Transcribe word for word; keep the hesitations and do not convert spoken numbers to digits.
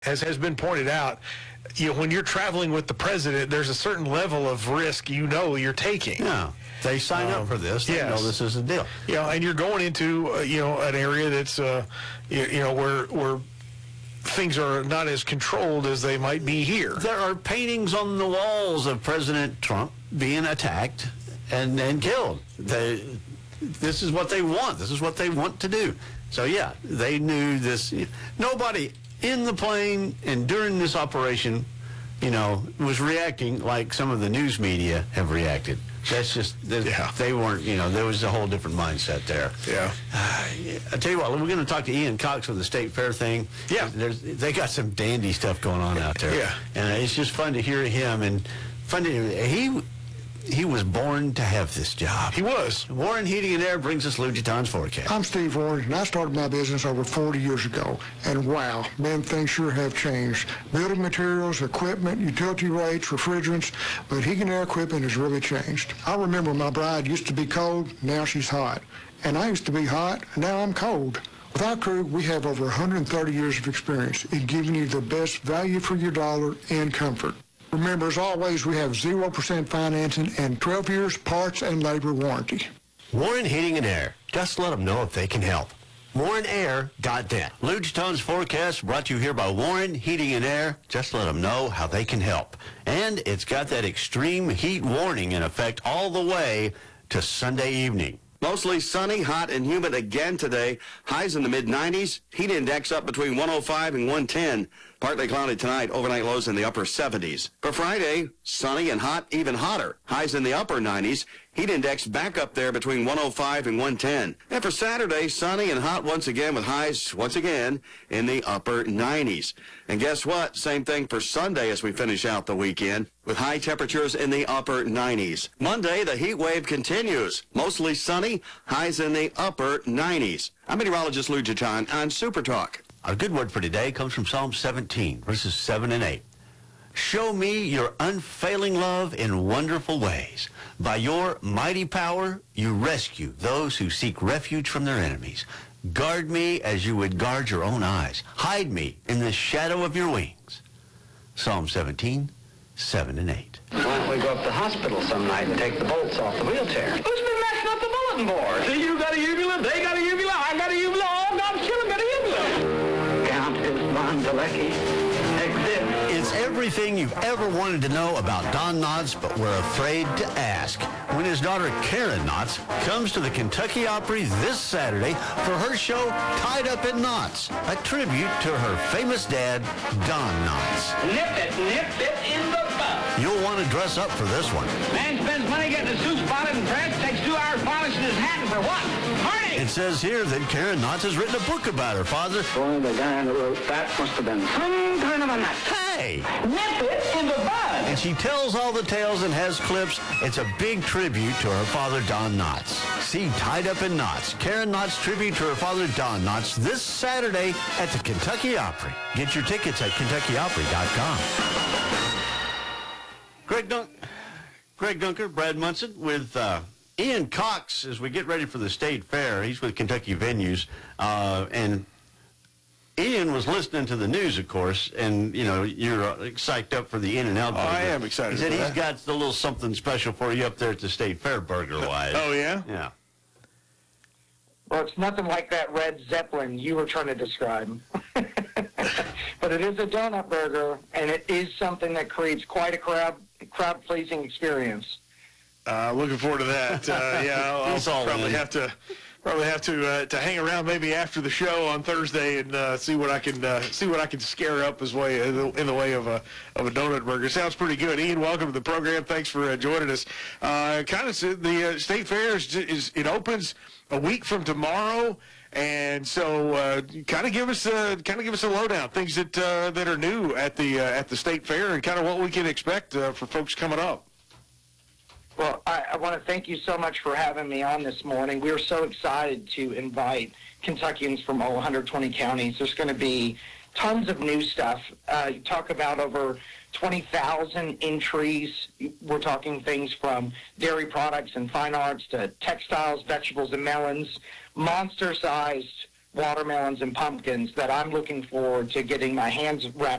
as has been pointed out, you know, when you're traveling with the president, there's a certain level of risk you know you're taking. Yeah, they sign um, up for this. They yes. know this is a deal. You know, and you're going into, uh, you know, an area that's, uh, you, you know, where where things are not as controlled as they might be here. There are paintings on the walls of President Trump being attacked and, and killed. They, this is what they want. This is what they want to do. So, yeah, they knew this. Nobody in the plane and during this operation, you know, was reacting like some of the news media have reacted. That's just, yeah. they weren't, you know, there was a whole different mindset there. Yeah. Uh, I tell you what, we're going to talk to Ian Cox with the State Fair thing. Yeah. There's, they got some dandy stuff going on out there. Yeah. And it's just fun to hear him. And fun to, he, he was born to have this job. He was. Warren Heating and Air brings us Lou Gitan's forecast. I'm Steve Warren, and I started my business over forty years ago. And wow, man, things sure have changed. Building materials, equipment, utility rates, refrigerants, but heating and air equipment has really changed. I remember my bride used to be cold, now she's hot. And I used to be hot, now I'm cold. With our crew, we have over one hundred thirty years of experience in giving you the best value for your dollar and comfort. Remember, as always, we have zero percent financing and twelve years parts and labor warranty. Warren Heating and Air. Just let them know if they can help. Warren Air dot net. Lou Gitan's forecast brought to you here by Warren Heating and Air. Just let them know how they can help. And it's got that extreme heat warning in effect all the way to Sunday evening. Mostly sunny, hot, and humid again today. Highs in the mid nineties. Heat index up between one oh five and one ten. Partly cloudy tonight. Overnight lows in the upper seventies. For Friday, sunny and hot, even hotter. Highs in the upper nineties. Heat index back up there between one oh five and one ten. And for Saturday, sunny and hot once again with highs once again in the upper nineties. And guess what? Same thing for Sunday as we finish out the weekend with high temperatures in the upper nineties. Monday, the heat wave continues. Mostly sunny, highs in the upper nineties. I'm meteorologist Lou Gitan on Super Talk. Our good word for today comes from Psalm seventeen, verses seven and eight. Show me your unfailing love in wonderful ways. By your mighty power, you rescue those who seek refuge from their enemies. Guard me as you would guard your own eyes. Hide me in the shadow of your wings. Psalm seventeen, seven and eight. Why don't we go up to the hospital some night and take the bolts off the wheelchair? Who's been messing up the bulletin board? See, you got a uvula, they got a uvula, I got a uvula, all God's children got a uvula. Countess von Galecki exists. It's everything you've ever wanted to know about Don Knotts, but we're afraid to ask. When his daughter Karen Knotts comes to the Kentucky Opry this Saturday for her show Tied Up in Knots, a tribute to her famous dad, Don Knotts. Nip it, nip it in the butt. You'll want to dress up for this one. Man spends money getting his suit spotted and pressed, takes two hours polishing his hat, and for what? Party! It says here that Karen Knotts has written a book about her father. Boy, the guy that wrote that must have been some kind of a nut. Hey! Nip it in the bud! And she tells all the tales and has clips. It's a big tribute to her father, Don Knotts. See Tied Up in Knots, Karen Knotts' tribute to her father, Don Knotts, this Saturday at the Kentucky Opry. Get your tickets at kentucky opry dot com. Greg, Dun- Greg Dunker, Brad Munson with uh, Ian Cox as we get ready for the State Fair. He's with Kentucky Venues. Uh, and Ian was listening to the news, of course, and, you know, you're uh, psyched up for the In-N-Out burger. Oh, I am excited He said for he's that. got a little something special for you up there at the State Fair, burger-wise. Oh, yeah? Yeah. Well, it's nothing like that Red Zeppelin you were trying to describe. But it is a donut burger, and it is something that creates quite a crowd, crowd-pleasing experience. Uh, looking forward to that. Uh, yeah, I'll, It's all I'll probably in. have to probably have to uh, to hang around maybe after the show on Thursday and uh, see what I can uh, see what I can scare up as way in the, in the way of a of a donut burger. Sounds pretty good. Ian, welcome to the program. Thanks for uh, joining us. Uh, kind of the uh, State Fair is, is it opens a week from tomorrow. And so, uh, kind of give us a kind of give us a lowdown, things that uh, that are new at the uh, at the State Fair, and kind of what we can expect uh, for folks coming up. Well, I, I want to thank you so much for having me on this morning. We are so excited to invite Kentuckians from all one hundred twenty counties. There's going to be tons of new stuff. Uh, you talk about over twenty thousand entries. We're talking things from dairy products and fine arts to textiles, vegetables, and melons, monster-sized watermelons and pumpkins that I'm looking forward to getting my hands wrapped